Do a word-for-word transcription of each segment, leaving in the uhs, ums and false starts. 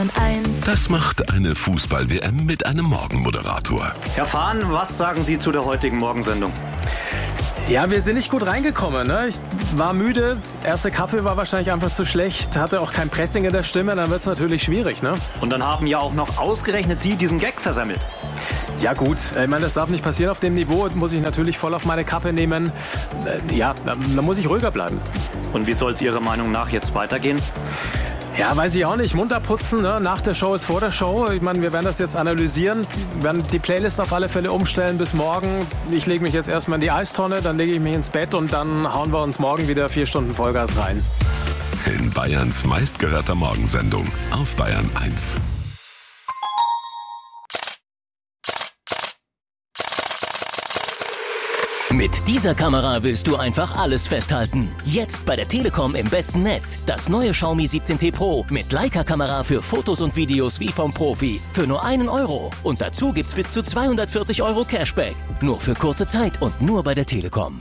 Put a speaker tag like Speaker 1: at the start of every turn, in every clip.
Speaker 1: Das macht eine Fußball-W M mit einem Morgenmoderator.
Speaker 2: Herr Fahn, was sagen Sie zu der heutigen Morgensendung?
Speaker 3: Ja, wir sind nicht gut reingekommen. Ne? Ich war müde, erster Kaffee war wahrscheinlich einfach zu schlecht, hatte auch kein Pressing in der Stimme, dann wird es natürlich schwierig. Ne?
Speaker 2: Und dann haben ja auch noch ausgerechnet Sie diesen Gag versammelt.
Speaker 3: Ja gut, ich meine, das darf nicht passieren auf dem Niveau, muss ich natürlich voll auf meine Kappe nehmen. Ja, da muss ich ruhiger bleiben.
Speaker 2: Und wie soll es Ihrer Meinung nach jetzt weitergehen?
Speaker 3: Ja, weiß ich auch nicht. Munter putzen, ne? Nach der Show ist vor der Show. Ich meine, wir werden das jetzt analysieren, wir werden die Playlist auf alle Fälle umstellen bis morgen. Ich lege mich jetzt erstmal in die Eistonne, dann lege ich mich ins Bett und dann hauen wir uns morgen wieder vier Stunden Vollgas rein.
Speaker 1: In Bayerns meistgehörter Morgensendung auf Bayern eins.
Speaker 4: Mit dieser Kamera willst du einfach alles festhalten. Jetzt bei der Telekom im besten Netz. Das neue Xiaomi siebzehn T Pro mit Leica-Kamera für Fotos und Videos wie vom Profi. Für nur einen Euro. Und dazu gibt's bis zu zweihundertvierzig Euro Cashback. Nur für kurze Zeit und nur bei der Telekom.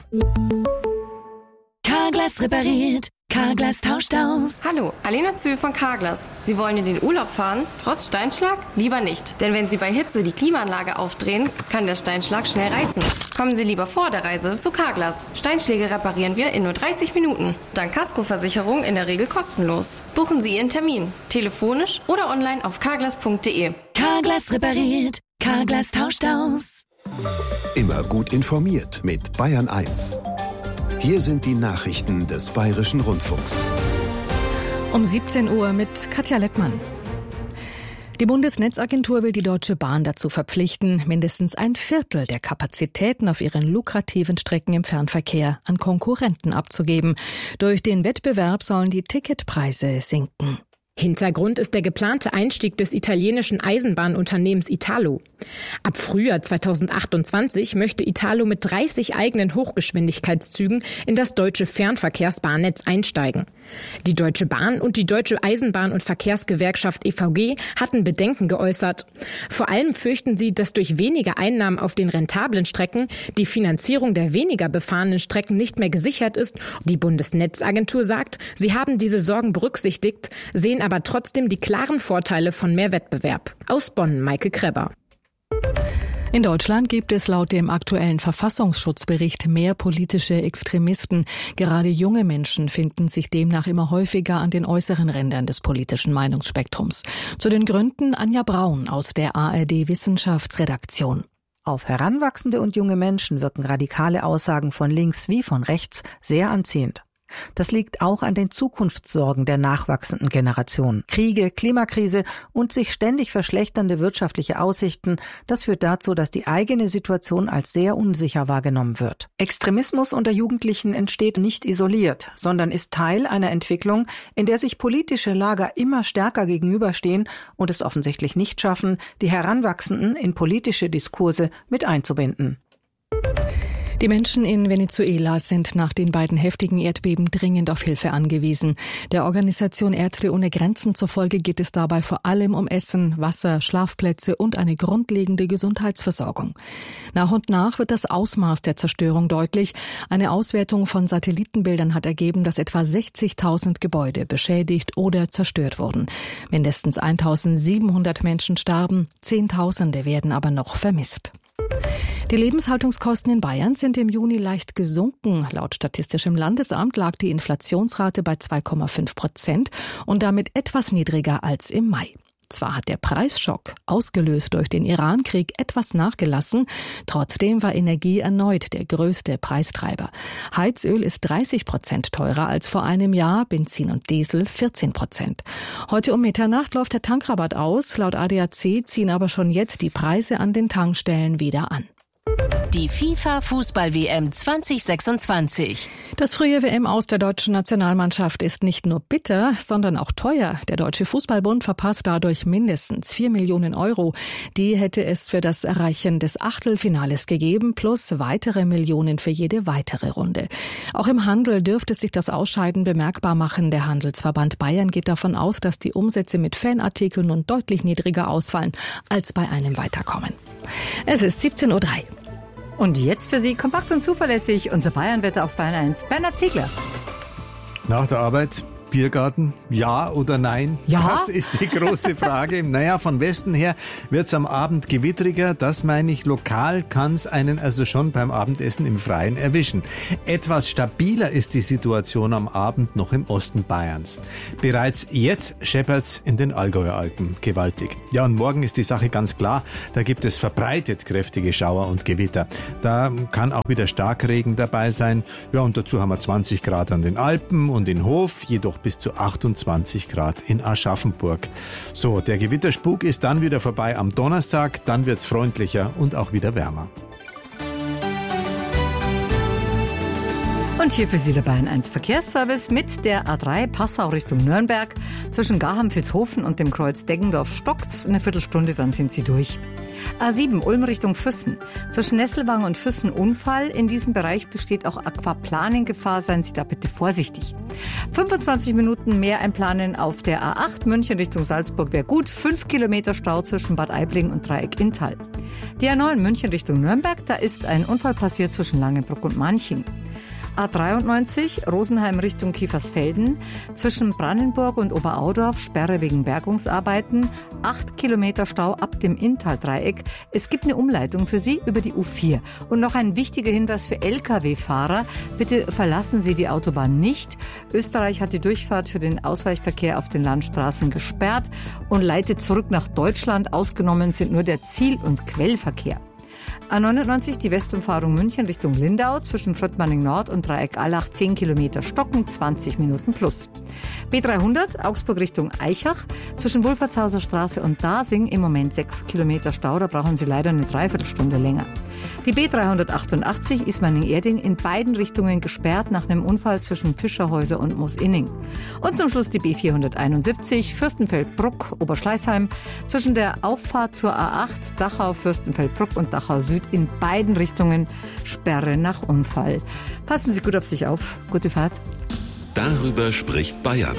Speaker 5: Carglass repariert. Carglass tauscht aus.
Speaker 6: Hallo, Alena Zühl von Carglass. Sie wollen in den Urlaub fahren? Trotz Steinschlag? Lieber nicht. Denn wenn Sie bei Hitze die Klimaanlage aufdrehen, kann der Steinschlag schnell reißen. Kommen Sie lieber vor der Reise zu Carglass. Steinschläge reparieren wir in nur dreißig Minuten. Dank Kaskoversicherung in der Regel kostenlos. Buchen Sie Ihren Termin. Telefonisch oder online auf carglass punkt de.
Speaker 5: Carglass repariert. Carglass tauscht aus.
Speaker 7: Immer gut informiert mit Bayern eins. Hier sind die Nachrichten des Bayerischen Rundfunks.
Speaker 8: Um siebzehn Uhr mit Katja Lettmann. Die Bundesnetzagentur will die Deutsche Bahn dazu verpflichten, mindestens ein Viertel der Kapazitäten auf ihren lukrativen Strecken im Fernverkehr an Konkurrenten abzugeben. Durch den Wettbewerb sollen die Ticketpreise sinken.
Speaker 9: Hintergrund ist der geplante Einstieg des italienischen Eisenbahnunternehmens Italo. Ab Frühjahr zweitausendachtundzwanzig möchte Italo mit dreißig eigenen Hochgeschwindigkeitszügen in das deutsche Fernverkehrsbahnnetz einsteigen. Die Deutsche Bahn und die Deutsche Eisenbahn- und Verkehrsgewerkschaft E V G hatten Bedenken geäußert. Vor allem fürchten sie, dass durch weniger Einnahmen auf den rentablen Strecken die Finanzierung der weniger befahrenen Strecken nicht mehr gesichert ist. Die Bundesnetzagentur sagt, sie haben diese Sorgen berücksichtigt, sehen aber trotzdem die klaren Vorteile von mehr Wettbewerb. Aus Bonn, Maike Kreber.
Speaker 8: In Deutschland gibt es laut dem aktuellen Verfassungsschutzbericht mehr politische Extremisten. Gerade junge Menschen finden sich demnach immer häufiger an den äußeren Rändern des politischen Meinungsspektrums. Zu den Gründen Anja Braun aus der A R D-Wissenschaftsredaktion.
Speaker 10: Auf Heranwachsende und junge Menschen wirken radikale Aussagen von links wie von rechts sehr anziehend. Das liegt auch an den Zukunftssorgen der nachwachsenden Generation. Kriege, Klimakrise und sich ständig verschlechternde wirtschaftliche Aussichten, das führt dazu, dass die eigene Situation als sehr unsicher wahrgenommen wird. Extremismus unter Jugendlichen entsteht nicht isoliert, sondern ist Teil einer Entwicklung, in der sich politische Lager immer stärker gegenüberstehen und es offensichtlich nicht schaffen, die Heranwachsenden in politische Diskurse mit einzubinden.
Speaker 8: Die Menschen in Venezuela sind nach den beiden heftigen Erdbeben dringend auf Hilfe angewiesen. Der Organisation Ärzte ohne Grenzen zufolge geht es dabei vor allem um Essen, Wasser, Schlafplätze und eine grundlegende Gesundheitsversorgung. Nach und nach wird das Ausmaß der Zerstörung deutlich. Eine Auswertung von Satellitenbildern hat ergeben, dass etwa sechzigtausend Gebäude beschädigt oder zerstört wurden. Mindestens eintausendsiebenhundert Menschen starben, Zehntausende werden aber noch vermisst. Die Lebenshaltungskosten in Bayern sind im Juni leicht gesunken. Laut Statistischem Landesamt lag die Inflationsrate bei zwei Komma fünf Prozent und damit etwas niedriger als im Mai. Zwar hat der Preisschock, ausgelöst durch den Iran-Krieg, etwas nachgelassen, trotzdem war Energie erneut der größte Preistreiber. Heizöl ist dreißig Prozent teurer als vor einem Jahr, Benzin und Diesel vierzehn Prozent. Heute um Mitternacht läuft der Tankrabatt aus, laut A D A C ziehen aber schon jetzt die Preise an den Tankstellen wieder an.
Speaker 5: Die FIFA-Fußball-W M zwanzig sechsundzwanzig.
Speaker 8: Das frühe W M-Aus der deutschen Nationalmannschaft ist nicht nur bitter, sondern auch teuer. Der Deutsche Fußballbund verpasst dadurch mindestens vier Millionen Euro. Die hätte es für das Erreichen des Achtelfinales gegeben, plus weitere Millionen für jede weitere Runde. Auch im Handel dürfte sich das Ausscheiden bemerkbar machen. Der Handelsverband Bayern geht davon aus, dass die Umsätze mit Fanartikeln nun deutlich niedriger ausfallen als bei einem Weiterkommen. Es ist siebzehn Uhr drei.
Speaker 11: Und jetzt für Sie kompakt und zuverlässig unser Bayernwetter auf Bayern eins. Bernhard Ziegler.
Speaker 12: Nach der Arbeit Biergarten, ja oder nein?
Speaker 11: Ja?
Speaker 12: Das ist die große Frage. Naja, von Westen her wird's am Abend gewittriger. Das meine ich, lokal kann's einen also schon beim Abendessen im Freien erwischen. Etwas stabiler ist die Situation am Abend noch im Osten Bayerns. Bereits jetzt scheppert's in den Allgäuer Alpen gewaltig. Ja, und morgen ist die Sache ganz klar. Da gibt es verbreitet kräftige Schauer und Gewitter. Da kann auch wieder Starkregen dabei sein. Ja, und dazu haben wir zwanzig Grad an den Alpen und in Hof, jedoch bis zu achtundzwanzig Grad in Aschaffenburg. So, der Gewitterspuk ist dann wieder vorbei am Donnerstag, dann wird's freundlicher und auch wieder wärmer.
Speaker 11: Und hier für Sie der Bayern eins Verkehrsservice mit der A drei Passau Richtung Nürnberg. Zwischen Garham-Vilshofen und dem Kreuz Deggendorf stockt's eine Viertelstunde, dann sind Sie durch. A sieben Ulm Richtung Füssen. Zwischen Nesselwang und Füssen Unfall. In diesem Bereich besteht auch Aquaplaning-Gefahr. Seien Sie da bitte vorsichtig. fünfundzwanzig Minuten mehr einplanen auf der A acht München Richtung Salzburg wäre gut. Fünf Kilometer Stau zwischen Bad Aibling und Dreieck Inntal. Die A neun München Richtung Nürnberg. Da ist ein Unfall passiert zwischen Langenbruck und Manching. A dreiundneunzig Rosenheim Richtung Kiefersfelden. Zwischen Brannenburg und Oberaudorf Sperre wegen Bergungsarbeiten. Acht Kilometer Stau ab dem Inntal-Dreieck. Es gibt eine Umleitung für Sie über die U vier. Und noch ein wichtiger Hinweis für L K W-Fahrer. Bitte verlassen Sie die Autobahn nicht. Österreich hat die Durchfahrt für den Ausweichverkehr auf den Landstraßen gesperrt und leitet zurück nach Deutschland. Ausgenommen sind nur der Ziel- und Quellverkehr. A neunundneunzig, die Westumfahrung München Richtung Lindau, zwischen Fröttmanning Nord und Dreieck Allach, zehn Kilometer Stocken, zwanzig Minuten plus. B dreihundert, Augsburg Richtung Eichach, zwischen Wolfertshauser Straße und Dasing, im Moment sechs Kilometer Stau, da brauchen Sie leider eine Dreiviertelstunde länger. Die B dreihundertachtundachtzig, Ismaning-Erding, in beiden Richtungen gesperrt nach einem Unfall zwischen Fischerhäuser und Moosinning. Und zum Schluss die B vierhunderteinundsiebzig, Fürstenfeldbruck, Oberschleißheim, zwischen der Auffahrt zur A acht, Dachau, Fürstenfeldbruck und Dachau Süd, in beiden Richtungen Sperre nach Unfall. Passen Sie gut auf sich auf. Gute Fahrt.
Speaker 1: Darüber spricht Bayern.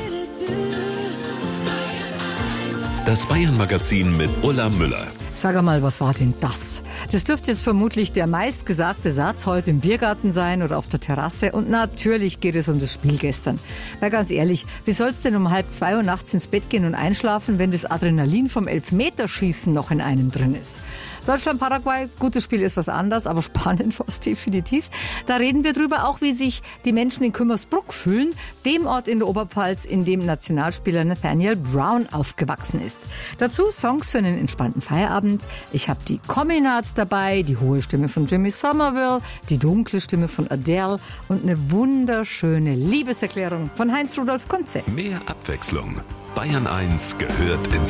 Speaker 1: Das Bayern-Magazin mit Ulla Müller.
Speaker 11: Sag einmal, was war denn das? Das dürfte jetzt vermutlich der meistgesagte Satz heute im Biergarten sein oder auf der Terrasse. Und natürlich geht es um das Spiel gestern. Weil ganz ehrlich, wie soll's denn um halb zwei Uhr nachts ins Bett gehen und einschlafen, wenn das Adrenalin vom Elfmeterschießen noch in einem drin ist? Deutschland-Paraguay, gutes Spiel ist was anderes, aber spannend war es definitiv. Da reden wir drüber, auch wie sich die Menschen in Kümmersbruck fühlen, dem Ort in der Oberpfalz, in dem Nationalspieler Nathaniel Brown aufgewachsen ist. Dazu Songs für einen entspannten Feierabend. Ich habe die Communards dabei, die hohe Stimme von Jimmy Somerville, die dunkle Stimme von Adele und eine wunderschöne Liebeserklärung von Heinz-Rudolf Kunze.
Speaker 1: Mehr Abwechslung. Bayern eins gehört ins